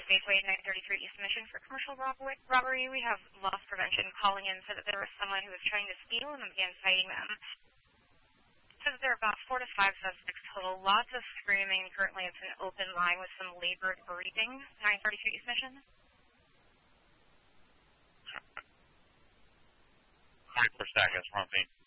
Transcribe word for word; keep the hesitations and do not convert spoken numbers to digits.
Safeway nine thirty-three East Mission for commercial rob robbery. We have loss prevention calling in so that there was someone who was trying to steal and began fighting them. So that there are about four to five suspects total. Lots of screaming. Currently it's an open line with some labored breathing. nine thirty-three East Mission. Right for stack, that's one thing.